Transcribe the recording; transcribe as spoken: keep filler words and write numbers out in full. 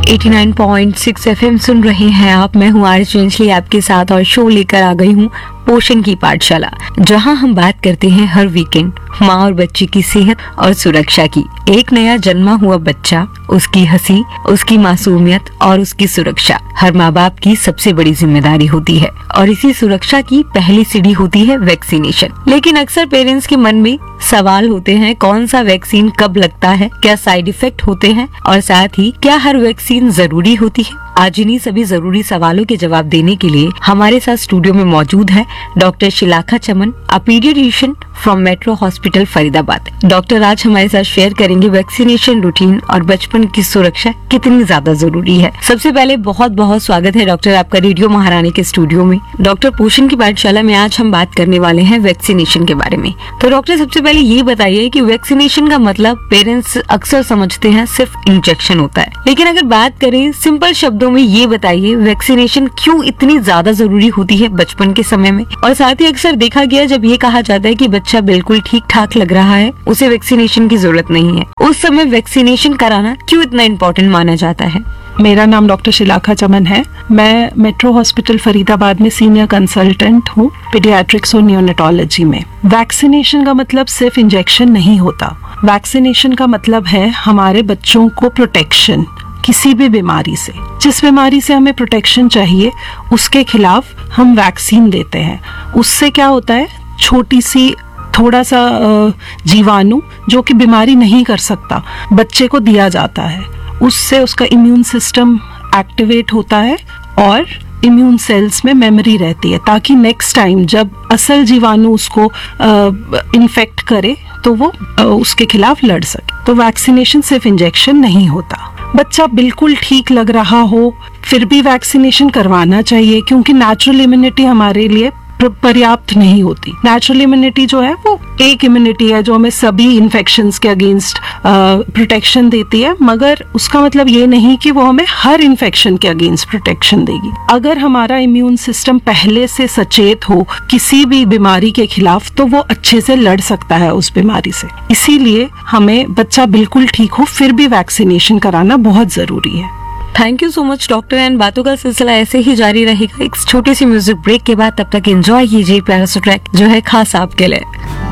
Eighty nine point six FM सुन रहे हैं आप। मैं हूँ आरजे अंजलि आपके साथ और शो लेकर आ गई हूँ पोषण की पाठशाला, जहाँ हम बात करते हैं हर वीकेंड माँ और बच्चे की सेहत और सुरक्षा की। एक नया जन्मा हुआ बच्चा, उसकी हंसी, उसकी मासूमियत और उसकी सुरक्षा हर माँ बाप की सबसे बड़ी जिम्मेदारी होती है और इसी सुरक्षा की पहली सीढ़ी होती है वैक्सीनेशन। लेकिन अक्सर पेरेंट्स के मन में सवाल होते हैं, कौन सा वैक्सीन कब लगता है, क्या साइड इफेक्ट होते हैं और साथ ही क्या हर वैक्सीन जरूरी होती है। आज इन्हीं सभी जरूरी सवालों के जवाब देने के लिए हमारे साथ स्टूडियो में मौजूद है doctor शिलाखा Chaman, a paediatrician from metro hospital Faridabad. Doctor आज हमारे साथ शेयर करेंगे वैक्सीनेशन रूटीन और बचपन की सुरक्षा कितनी ज्यादा जरूरी है। सबसे पहले बहुत बहुत स्वागत है डॉक्टर आपका रेडियो महारानी के स्टूडियो में। डॉक्टर, पोषण की पाठशाला में आज हम बात करने वाले हैं वैक्सीनेशन के बारे में। तो डॉक्टर, सबसे पहले ये बताइए कि वैक्सीनेशन का मतलब पेरेंट्स अक्सर समझते हैं सिर्फ इंजेक्शन होता है, लेकिन अगर बात करें सिंपल शब्दों में, ये बताइए वैक्सीनेशन क्यों इतनी ज्यादा जरूरी होती है बचपन के समय में। और साथ ही अक्सर देखा गया जब ये कहा जाता है कि बच्चा बिल्कुल ठीक ठाक लग रहा है, उसे वैक्सीनेशन की जरूरत नहीं है, उस समय वैक्सीनेशन कराना क्यों इतना इम्पोर्टेंट माना जाता है। मेरा नाम डॉक्टर शिलाखा चमन है। मैं मेट्रो हॉस्पिटल फरीदाबाद में सीनियर कंसल्टेंट हूँ पीडियाट्रिक्स और नियोनेटोलॉजी में। वैक्सीनेशन का मतलब सिर्फ इंजेक्शन नहीं होता। वैक्सीनेशन का मतलब है हमारे बच्चों को प्रोटेक्शन, किसी भी बीमारी से, जिस बीमारी से हमें प्रोटेक्शन चाहिए उसके खिलाफ हम वैक्सीन देते हैं। उससे क्या होता है, छोटी सी थोड़ा सा जीवाणु जो कि बीमारी नहीं कर सकता, बच्चे को दिया जाता है। उससे उसका इम्यून सिस्टम एक्टिवेट होता है और इम्यून सेल्स में मेमोरी रहती है, ताकि नेक्स्ट टाइम जब असल जीवाणु उसको इन्फेक्ट करे तो वो आ, उसके खिलाफ लड़ सके। तो वैक्सीनेशन सिर्फ इंजेक्शन नहीं होता। बच्चा बिल्कुल ठीक लग रहा हो फिर भी वैक्सीनेशन करवाना चाहिए, क्योंकि नेचुरल इम्यूनिटी हमारे लिए पर्याप्त नहीं होती। नेचुरल इम्यूनिटी जो है वो एक इम्यूनिटी है जो हमें सभी इन्फेक्शंस के अगेंस्ट प्रोटेक्शन देती है, मगर उसका मतलब ये नहीं कि वो हमें हर इन्फेक्शन के अगेंस्ट प्रोटेक्शन देगी। अगर हमारा इम्यून सिस्टम पहले से सचेत हो किसी भी बीमारी के खिलाफ तो वो अच्छे से लड़ सकता है उस बीमारी से। इसीलिए हमें बच्चा बिल्कुल ठीक हो फिर भी वैक्सीनेशन कराना बहुत जरूरी है। Thank you so much doctor, and बातों का सिलसिला ऐसे ही जारी रहेगा एक छोटी सी म्यूजिक ब्रेक के बाद। तब तक एंजॉय कीजिए प्यारा सा ट्रैक जो है खास आपके लिए।